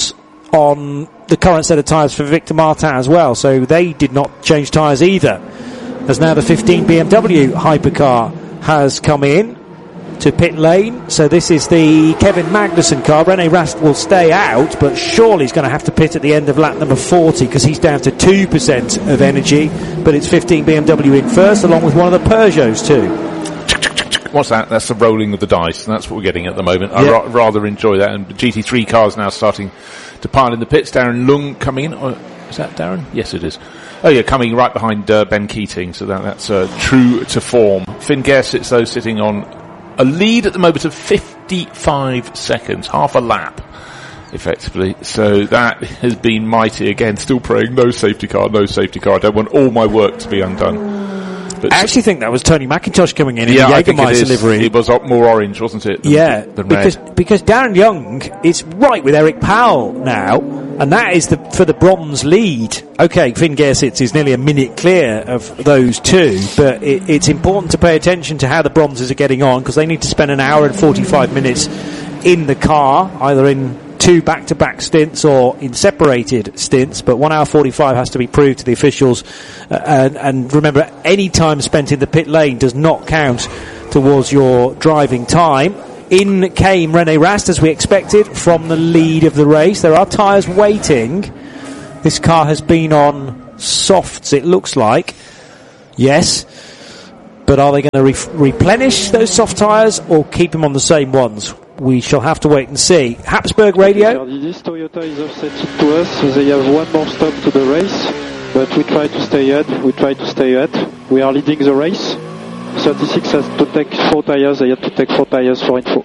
on the current set of tyres for Victor Martin as well, so they did not change tyres either. As now the fifteen B M W hypercar has come in to pit lane, so this is the Kevin Magnussen car. Rene Rast will stay out, but surely he's going to have to pit at the end of lap number forty because he's down to two percent of energy, but it's fifteen B M W in first along with one of the Peugeots too. What's that? That's the rolling of the dice, and that's what we're getting at the moment. I Yep. ra- rather enjoy that, and G T three cars now starting to pile in the pits. Darren Lung coming in. Oh, is that Darren? Yes, it is. Oh yeah, coming right behind uh, Ben Keating, so that, that's uh, true to form. Finn Gersitz, though, sitting on a lead at the moment of fifty-five seconds, half a lap, effectively. So that has been mighty. Again, still praying, no safety car, no safety car. I don't want all my work to be undone. But I actually think that was Tony McIntosh coming in yeah, in the I think it Jägermeister is. livery. It was up more orange, wasn't it? Than, Yeah, than because red. because Darren Young is right with Eric Powell now, and that is the for the bronze lead. Okay, Finn Gersitz is nearly a minute clear of those two, but it, it's important to pay attention to how the bronzes are getting on because they need to spend an hour and forty-five minutes in the car, either in two back-to-back stints or in separated stints, but one hour forty-five has to be proved to the officials, uh, and, and remember, any time spent in the pit lane does not count towards your driving time. In came Rene Rast, as we expected, from the lead of the race. There are tyres waiting. This car has been on softs, it looks like. Yes. But are they going to re- replenish those soft tyres or keep them on the same ones? We shall have to wait and see. Habsburg Radio. This Toyota is offset to us. They have one more stop to the race, but we try to stay ahead. We try to stay ahead. We are leading the race. thirty-six has to take four tyres. They have to take four tyres for info.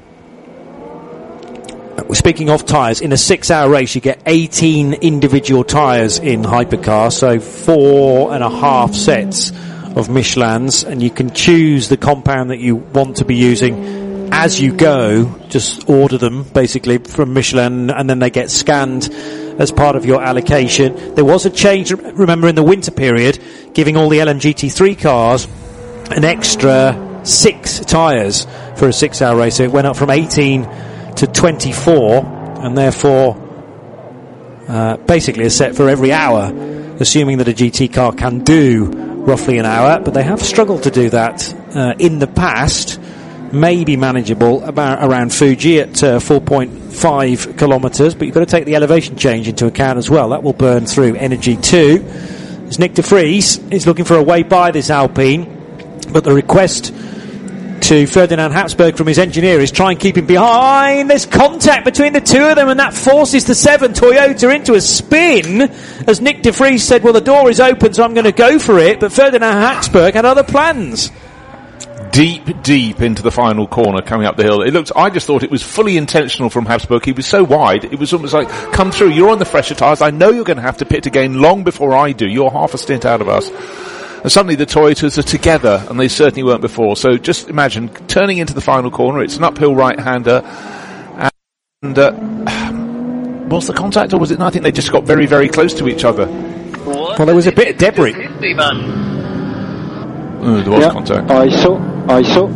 Speaking of tyres, in a six-hour race you get eighteen individual tyres in Hypercar, so four and a half sets of Michelins, and you can choose the compound that you want to be using as you go. Just order them basically from Michelin, and then they get scanned as part of your allocation. There was a change, remember, in the winter period, giving all the L M G T three cars an extra six tyres for a six-hour race. So it went up from eighteen to twenty-four, and therefore uh, basically a set for every hour, assuming that a G T car can do roughly an hour, but they have struggled to do that uh, in the past. Maybe manageable about around Fuji at uh, four point five kilometres, but you've got to take the elevation change into account as well. That will burn through energy too. As Nick de Vries is looking for a way by this Alpine, but the request to Ferdinand Habsburg from his engineer is try and keep him behind. There's contact between the two of them, and that forces the seven Toyota into a spin. As Nick de Vries said, well, the door is open, so I'm going to go for it, but Ferdinand Habsburg had other plans. Deep, deep into the final corner coming up the hill. It looked, I just thought it was fully intentional from Habsburg. He was so wide, it was almost like, come through, you're on the fresher tyres, I know you're going to have to pit again long before I do, you're half a stint out of us. And suddenly the Toyotas are together, and they certainly weren't before. So just imagine, turning into the final corner, it's an uphill right-hander, and uh, was the contact, or was it, no, I think they just got very, very close to each other. Well, there was a bit of debris. Oh, there was yeah, contact. I saw, I saw.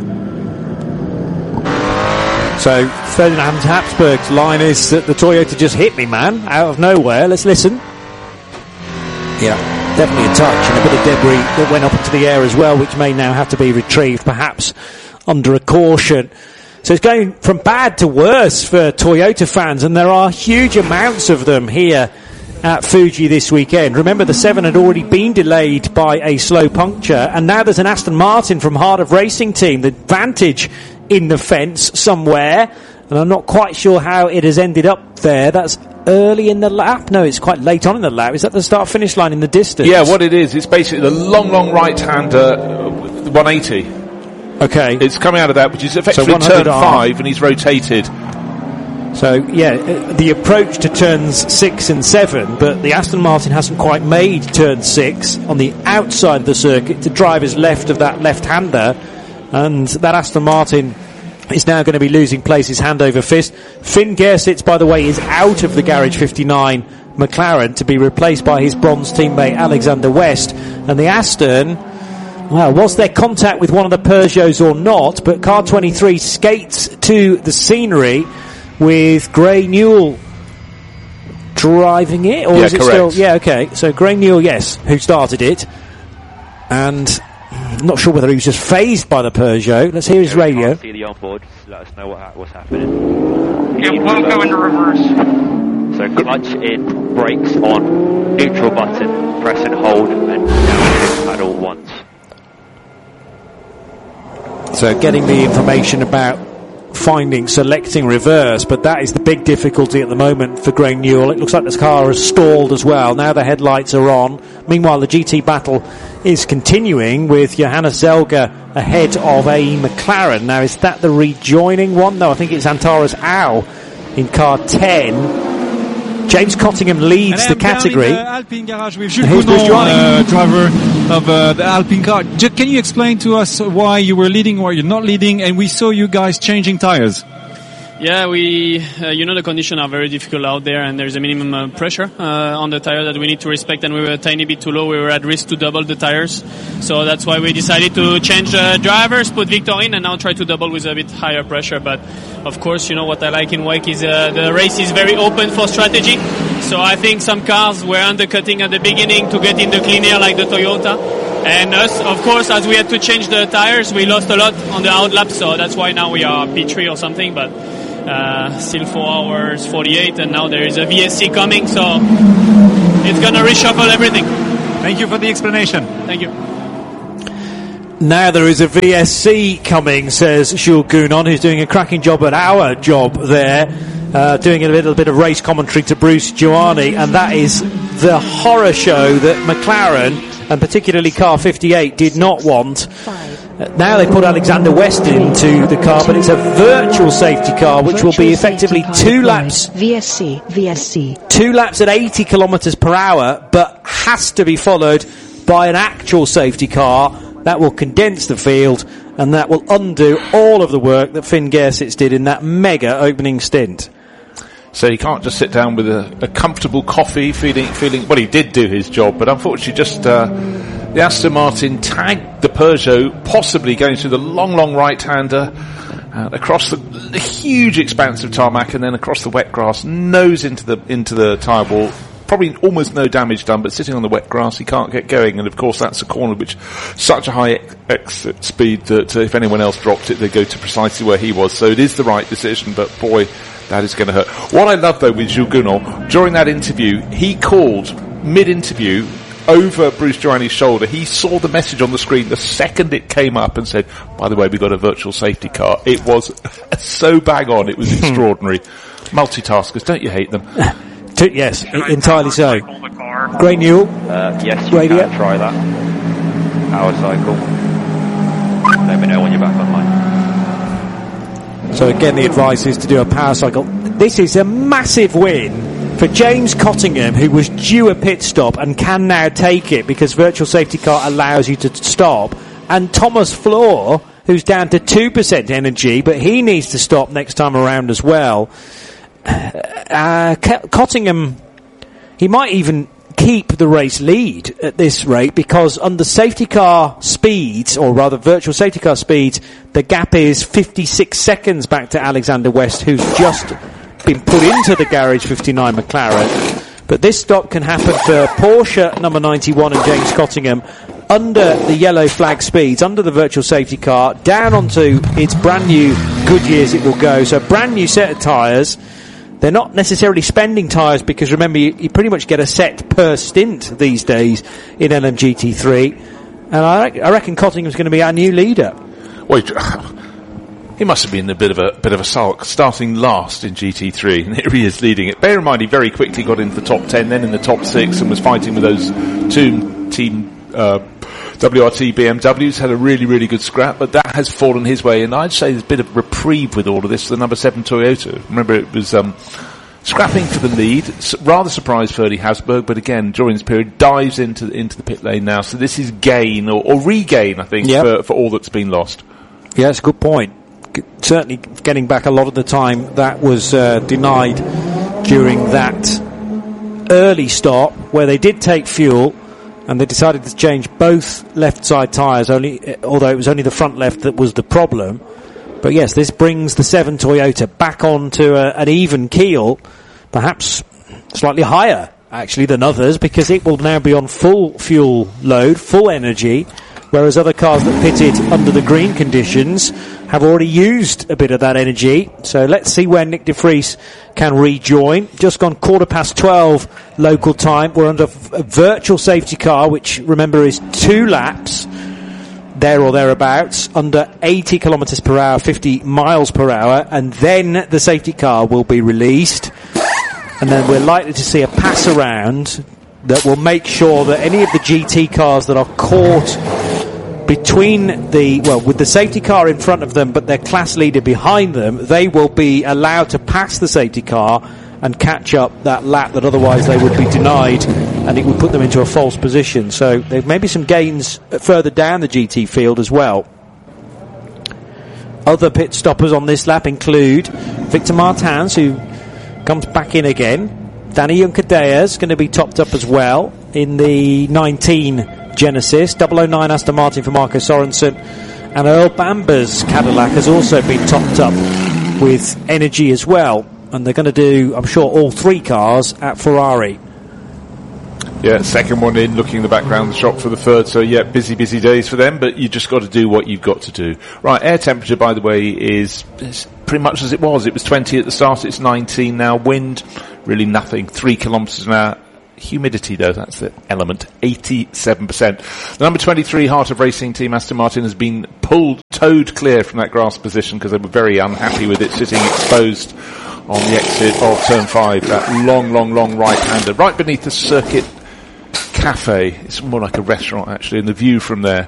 So Ferdinand Habsburg's line is that the Toyota just hit me, man, out of nowhere. Let's listen. Yeah, definitely a touch and a bit of debris that went up into the air as well, which may now have to be retrieved, perhaps under a caution. So it's going from bad to worse for Toyota fans, and there are huge amounts of them here at Fuji this weekend. Remember, the seven had already been delayed by a slow puncture, and now there's an Aston Martin from Heart of Racing team, the Vantage, in the fence somewhere, and I'm not quite sure how it has ended up there. That's early in the lap? No, it's quite late on in the lap. Is that the start-finish line in the distance? Yeah, what it is, it's basically the long, long right-hander, uh, one eighty. Okay. It's coming out of that, which is effectively so turn five, and he's rotated. So, yeah, the approach to turns six and seven, but the Aston Martin hasn't quite made turn six on the outside of the circuit. The driver's left of that left-hander, and that Aston Martin is now going to be losing places hand over fist. Finn Gersitz, by the way, is out of the Garage fifty-nine McLaren to be replaced by his bronze teammate Alexander West. And the Aston, well, was there contact with one of the Peugeots or not? But car twenty-three skates to the scenery with Gray Newell driving it, or yeah, is it correct. still? Yeah, okay. So Gray Newell, yes, who started it, and I'm not sure whether he was just phased by the Peugeot. Let's hear his yeah, radio. See the onboard. Let us know what ha- what's happening. Yeah, we'll go into reverse. So clutch in, brakes on, neutral button, press and hold, and down pedal once. So getting the information about finding, selecting reverse, but that is the big difficulty at the moment for Gray Newell. It looks like this car has stalled as well. Now the headlights are on. Meanwhile, the G T battle is continuing with Johannes Zelger ahead of a McLaren. Now, is that the rejoining one? No, I think it's Antares Au in car ten. James Cottingham leads the category. In the Alpine garage with Jules Gounon, uh, driver of uh, the Alpine car. J- can you explain to us why you were leading, why you're not leading, and we saw you guys changing tires? Yeah, we, uh, you know, the conditions are very difficult out there, and there's a minimum uh, pressure uh, on the tire that we need to respect, and we were a tiny bit too low. We were at risk to double the tires, so that's why we decided to change uh, drivers, put Victor in, and now try to double with a bit higher pressure. But of course, you know what I like in W E C is uh, the race is very open for strategy. So I think some cars were undercutting at the beginning to get in the clean air, like the Toyota. And us, of course, as we had to change the tires, we lost a lot on the outlap, so that's why now we are P three or something, but uh, still four hours forty-eight, and now there is a V S C coming, so it's going to reshuffle everything. Thank you for the explanation. Thank you. Now there is a V S C coming, says Jules Gounon, who's doing a cracking job at our job there, uh, doing a little bit of race commentary to Bruce Giuani, and that is the horror show that McLaren, and particularly car fifty-eight, did not want. Uh, now they put Alexander West into the car, but it's a virtual safety car, which will be effectively two laps. V S C, V S C. Two laps at eighty kilometres per hour, but has to be followed by an actual safety car. That will condense the field, and that will undo all of the work that Finn Gersitz did in that mega opening stint. So he can't just sit down with a, a comfortable coffee, feeling, feeling. Well, he did do his job, but unfortunately, just uh, the Aston Martin tagged the Peugeot, possibly going through the long, long right-hander uh, across the, the huge expanse of tarmac, and then across the wet grass, nose into the into the tyre wall. Probably almost no damage done, but sitting on the wet grass, he can't get going. And of course, that's a corner which such a high ex- exit speed that uh, if anyone else dropped it, they'd go to precisely where he was. So it is the right decision, but boy, that is going to hurt. What I love though with Jules Gounon, during that interview, he called mid-interview over Bruce Giuani's shoulder. He saw the message on the screen the second it came up and said, by the way, we've got a virtual safety car. It was so bang on, it was extraordinary. Multitaskers, don't you hate them? Yes, entirely so. Gray Newell. Uh, yes, you radio. can try that. Hour cycle. Let me know when you're back online. So again, the advice is to do a power cycle. This is a massive win for James Cottingham, who was due a pit stop and can now take it because virtual safety car allows you to stop. And Thomas Floor, who's down to two percent energy, but he needs to stop next time around as well. Uh, Cottingham, he might even keep the race lead at this rate because under safety car speeds, or rather virtual safety car speeds, the gap is fifty-six seconds back to Alexander West, who's just been put into the Garage fifty-nine McLaren. But this stop can happen for Porsche number ninety-one and James Cottingham under the yellow flag speeds, under the virtual safety car, down onto its brand new Goodyears it will go. So brand new set of tyres. They're not necessarily spending tyres because remember you, you pretty much get a set per stint these days in L M G T three, and I, I reckon Cottingham's going to be our new leader. Wait, he must have been a bit of a bit of a sulk, starting last in G T three, and here he is leading it. Bear in mind, he very quickly got into the top ten, then in the top six, and was fighting with those two team uh, W R T B M Ws. Had a really, really good scrap, but that has fallen his way, and I'd say there's a bit of reprieve with all of this. The number seven Toyota. Remember, it was um, scrapping for the lead. S- rather surprised Ferdy Hasberg, but again, during this period, dives into into the pit lane now. So this is gain or, or regain, I think, yep. for, for all that's been lost. Yeah, that's a good point. G- certainly getting back a lot of the time that was uh, denied during that early stop, where they did take fuel. And they decided to change both left side tyres, only although it was only the front left that was the problem. But yes, this brings the seven Toyota back onto a, an even keel. Perhaps slightly higher actually than others, because it will now be on full fuel load, full energy, whereas other cars that pitted under the green conditions have already used a bit of that energy. So let's see when Nick de Vries can rejoin. Just gone quarter past twelve local time. We're under a virtual safety car, which, remember, is two laps there or thereabouts, under eighty kilometres per hour, fifty miles per hour, and then the safety car will be released. And then we're likely to see a pass around that will make sure that any of the G T cars that are caught between the, well, with the safety car in front of them but their class leader behind them, they will be allowed to pass the safety car and catch up that lap that otherwise they would be denied, and it would put them into a false position. So there may be some gains further down the G T field as well. Other pit stoppers on this lap include Victor Martins, who comes back in again. Danny Juncadella is going to be topped up as well in the nineteen Genesis. double oh nine Aston Martin for Marco Sorensen, and Earl Bamber's Cadillac has also been topped up with energy as well, and they're going to do, I'm sure, all three cars at Ferrari. Yeah, second one in, looking in the background the shop for the third. So yeah, busy, busy days for them, but you just got to do what you've got to do. Right, air temperature, by the way, is, is pretty much as it was. It was twenty at the start, it's nineteen now. Wind, really nothing, three kilometres an hour. Humidity, though, that's the element, eighty-seven percent. The number twenty-three Heart of Racing team, Aston Martin, has been pulled, towed clear from that grass position because they were very unhappy with it, sitting exposed on the exit of turn five. That long, long, long right-hander, right beneath the Circuit Cafe. It's more like a restaurant, actually, and the view from there.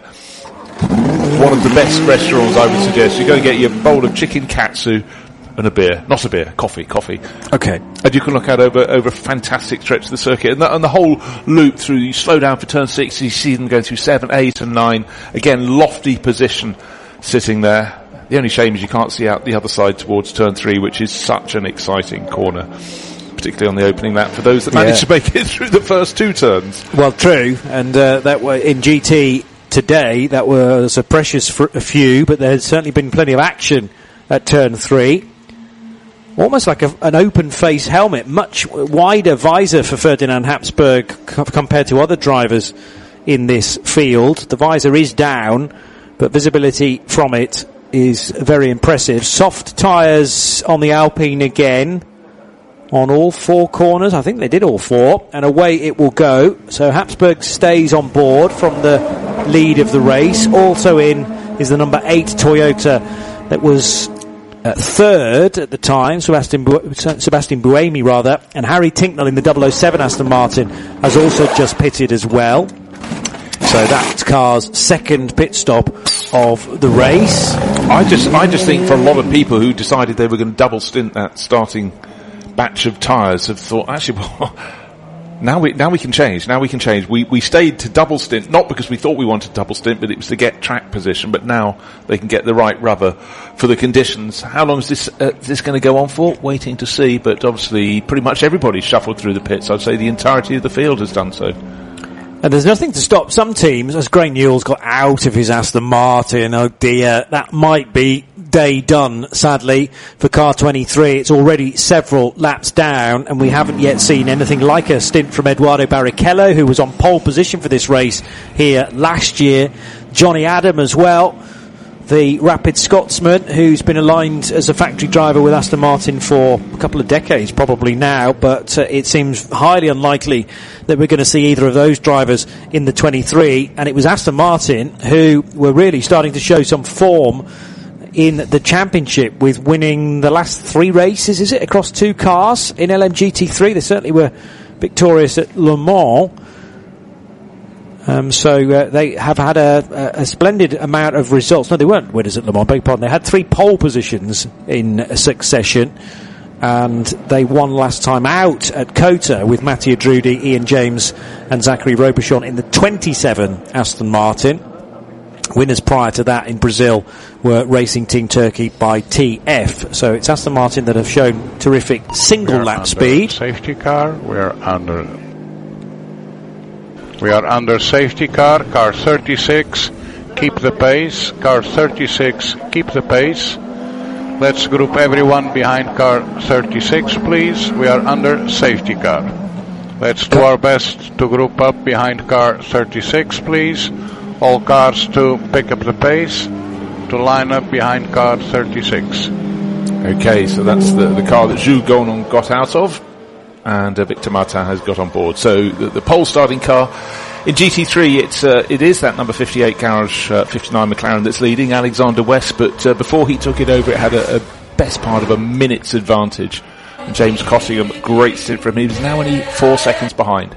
One of the best restaurants, I would suggest. You go and get your bowl of chicken katsu and a beer. Not a beer, coffee, coffee. Okay. And you can look out over over a fantastic stretch of the circuit. And the, and the whole loop through, you slow down for turn six, you see them going through seven, eight and nine. Again, lofty position sitting there. The only shame is you can't see out the other side towards turn three, which is such an exciting corner, particularly on the opening lap for those that managed yeah. to make it through the first two turns. Well, true. And uh, that were in G T today, that was a precious fr- a few, but there's certainly been plenty of action at turn three. Almost like a, an open face helmet, much wider visor for Ferdinand Habsburg c- compared to other drivers in this field. The visor is down, but visibility from it is very impressive. Soft tyres on the Alpine again on all four corners. I think they did all four, and away it will go. So Habsburg stays on board from the lead of the race. Also in is the number eight Toyota that was Uh, third at the time, Sebastian, Bu- Sebastian Buemi rather, and Harry Tinknell in the double oh seven Aston Martin has also just pitted as well. So that's car's second pit stop of the race. I just, I just think for a lot of people who decided they were going to double stint that starting batch of tyres have thought, actually, well, now we, now we can change, now we can change. We, we stayed to double stint, not because we thought we wanted double stint, but it was to get track position, but now they can get the right rubber for the conditions. How long is this, uh, is this going to go on for? Waiting to see, but obviously pretty much everybody's shuffled through the pits. I'd say the entirety of the field has done so. And there's nothing to stop some teams, as Gray Newell's got out of his Aston Martin, oh dear, that might be day done, sadly, for car twenty-three. It's already several laps down, and we haven't yet seen anything like a stint from Eduardo Barrichello, who was on pole position for this race here last year. Johnny Adam as well, the rapid Scotsman, who's been aligned as a factory driver with Aston Martin for a couple of decades probably now, but uh, it seems highly unlikely that we're going to see either of those drivers in the twenty-three. And it was Aston Martin who were really starting to show some form in the championship, with winning the last three races, is it, across two cars in L M G T three. They certainly were victorious at Le Mans. Um, so uh, they have had a, a, a splendid amount of results. No, they weren't winners at Le Mans, beg your pardon. They had three pole positions in succession, and they won last time out at COTA with Mattia Drudi, Ian James and Zachary Robichon in the twenty-seven Aston Martin. Winners prior to that in Brazil were Racing Team Turkey by T F. So it's Aston Martin that have shown terrific single lap speed. Safety car, we are under We are under safety car, car thirty-six, keep the pace, car thirty-six, keep the pace. Let's group everyone behind car thirty-six, please. We are under safety car. Let's do our best to group up behind car thirty-six, please. All cars to pick up the pace, to line up behind car thirty-six. Okay, so that's the, the car that Jules Gounon got out of, and uh, Victor Martin has got on board. So the, the pole starting car in G T three, it's uh, it is that number fifty-eight Garage uh, fifty-nine McLaren that's leading, Alexander West. But uh, before he took it over, it had a, a best part of a minute's advantage. And James Cottingham, great stint for him. He was now only four seconds behind.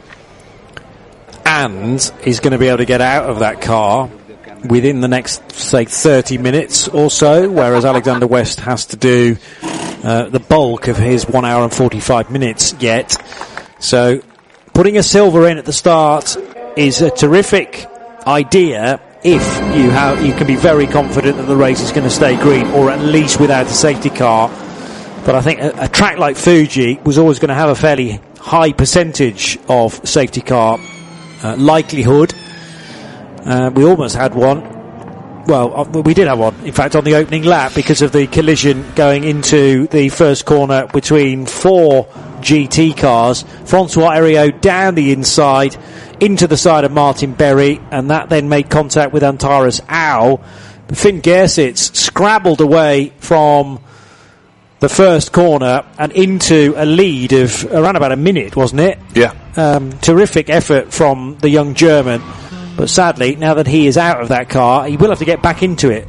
And he's going to be able to get out of that car within the next, say, thirty minutes or so, whereas Alexander West has to do uh, the bulk of his one hour and forty-five minutes yet. So putting a silver in at the start is a terrific idea if you have you can be very confident that the race is going to stay green, or at least without a safety car. But I think a, a track like Fuji was always going to have a fairly high percentage of safety car uh, likelihood. Uh, we almost had one. Well, uh, we did have one, in fact, on the opening lap because of the collision going into the first corner between four G T cars. Francois Heriot down the inside into the side of Martin Berry, and that then made contact with Antares Au. Finn Gersitz scrabbled away from the first corner and into a lead of around about a minute, wasn't it? Yeah. Um, terrific effort from the young German. But sadly, now that he is out of that car, he will have to get back into it.